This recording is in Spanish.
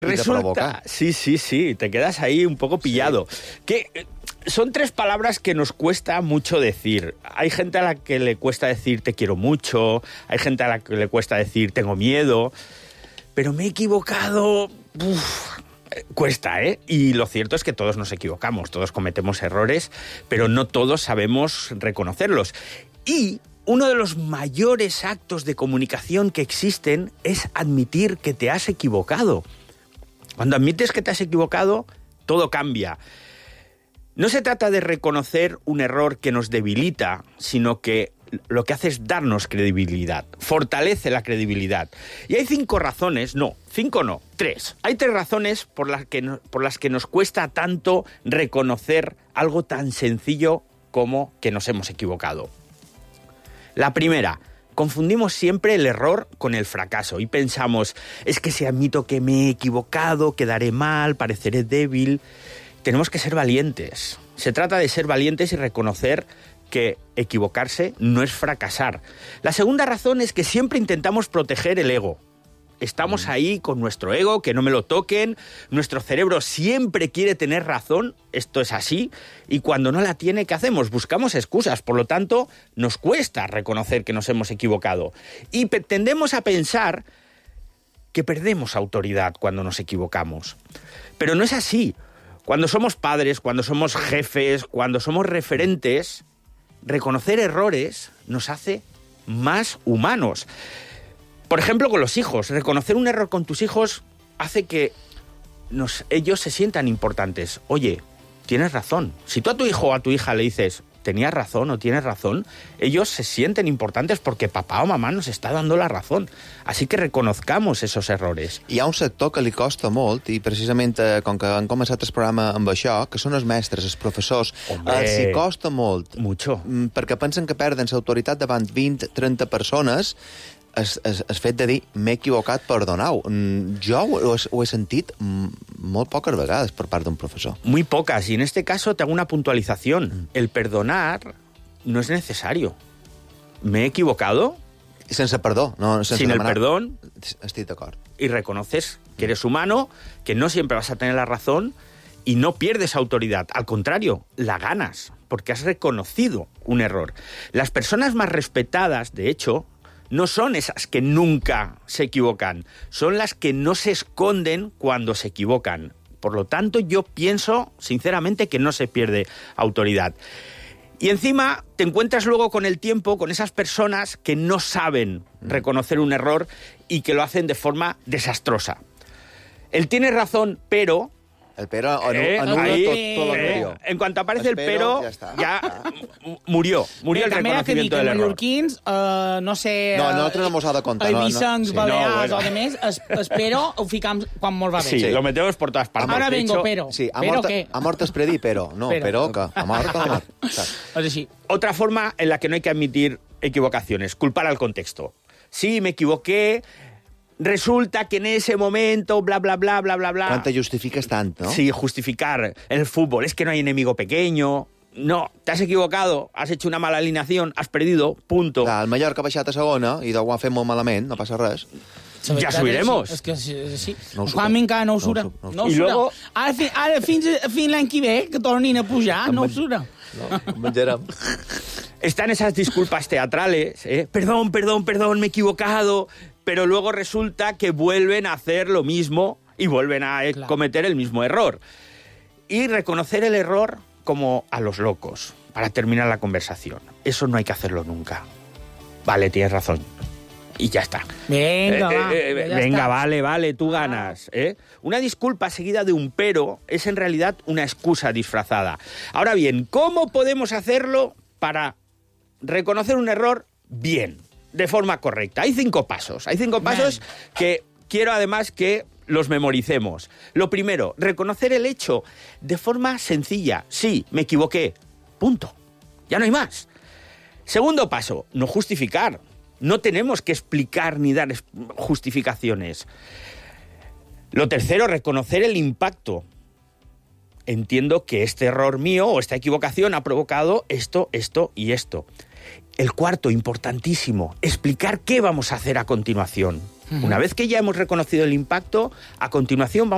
Resulta, sí, te quedas ahí un poco pillado. Que son tres palabras que nos cuesta mucho decir. Hay gente a la que le cuesta decir te quiero mucho, hay gente a la que le cuesta decir tengo miedo, pero me he equivocado. Cuesta, ¿eh? Y lo cierto es que todos nos equivocamos, todos cometemos errores, pero no todos sabemos reconocerlos. Y uno de los mayores actos de comunicación que existen es admitir que te has equivocado. Cuando admites que te has equivocado, todo cambia. No se trata de reconocer un error que nos debilita, sino que lo que hace es darnos credibilidad, fortalece la credibilidad. Y hay 5 razones, no, 3. Hay 3 razones por las que nos cuesta tanto reconocer algo tan sencillo como que nos hemos equivocado. La primera, confundimos siempre el error con el fracaso y pensamos, es que si admito que me he equivocado, quedaré mal, pareceré débil. Tenemos que ser valientes. Se trata de ser valientes y reconocer que equivocarse no es fracasar. La segunda razón es que siempre intentamos proteger el ego. Estamos ahí con nuestro ego, que no me lo toquen. Nuestro cerebro siempre quiere tener razón, esto es así, y cuando no la tiene, ¿qué hacemos? Buscamos excusas, por lo tanto, nos cuesta reconocer que nos hemos equivocado. Y tendemos a pensar que perdemos autoridad cuando nos equivocamos. Pero no es así. Cuando somos padres, cuando somos jefes, cuando somos referentes, reconocer errores nos hace más humanos. Por ejemplo, con los hijos. Reconocer un error con tus hijos hace que ellos se sientan importantes. Oye, tienes razón. Si tú a tu hijo o a tu hija le dices, tenías razón o tienes razón, ellos se sienten importantes porque papà o mamà nos està dando la razón. Així que reconozcamos esos errores. Hi ha un sector que li costa molt, i precisament com que han començat el programa amb això, que són els mestres, els professors, els hi costa molt. Mucho. Perquè pensen que perden l'autoritat davant 20-30 persones. El fet de dir, m'he equivocat, perdoneu. Jo ho he sentit molt poques vegades per part d'un professor. Muy pocas, y en este caso te hago una puntualización. El perdonar no es necesario. ¿Me he equivocado? Sense perdó. No, sense Sin el demanar. perdón. Estic d'acord. Y reconoces que eres humano, que no siempre vas a tener la razón y no pierdes autoridad. Al contrario, la ganas, porque has reconocido un error. Las personas más respetadas, de hecho, no son esas que nunca se equivocan, son las que no se esconden cuando se equivocan. Por lo tanto, yo pienso, sinceramente, que no se pierde autoridad. Y encima te encuentras luego con el tiempo con esas personas que no saben reconocer un error y que lo hacen de forma desastrosa. Él tiene razón, pero... El pero anula ahí, tot l'anterior. En cuanto aparece el pero, ya murió el reconocimiento del error. Mallorquins, no sé... No, nosaltres no mos ha de contar. Eivissencs, Balears o de més, espero ho ficam quan molt va bé. Sí, lo metemos por todas partes. Ahora De vengo, hecho, pero. Sí, ¿Pero qué? ha mort el predí, però. No, però que ha mort. És així. Otra forma en la que no hay que admitir equivocaciones, culpar al contexto. Sí, me equivoqué, resulta que en ese momento, bla, bla, bla, bla, bla, bla. Quan te justifiques tant, no? Sí, justificar en el fútbol. Es que no hay enemigo pequeño. No, te has equivocado, has hecho una mala alineación, has perdido, punto. Clar, el Mallorca ha baixat a segona i ho ha fet molt malament, no passa res. Ja subiremos. És que sí. No ho sura. Juanmi encara no ho sura. No ho I luego... Ara fins l'any que ve, que tornin a pujar, no ho sura. No, menjarem. Están esas disculpas teatrales, perdón, me he equivocado, pero luego resulta que vuelven a hacer lo mismo y vuelven a cometer el mismo error. Y reconocer el error como a los locos, para terminar la conversación. Eso no hay que hacerlo nunca. Vale, tienes razón. Y ya está. Venga, Vale, tú ganas. Una disculpa seguida de un pero es en realidad una excusa disfrazada. Ahora bien, ¿cómo podemos hacerlo para reconocer un error bien, de forma correcta? Hay 5 pasos. Hay 5 pasos que quiero además que los memoricemos. Lo primero, reconocer el hecho de forma sencilla. Sí, me equivoqué. Punto. Ya no hay más. Segundo paso, no justificar. No tenemos que explicar ni dar justificaciones. Lo tercero, reconocer el impacto. Entiendo que este error mío o esta equivocación ha provocado esto, esto y esto. El cuarto, importantísimo, explicar qué vamos a hacer a continuación. Una vez que ya hemos reconocido el impacto, a continuación vamos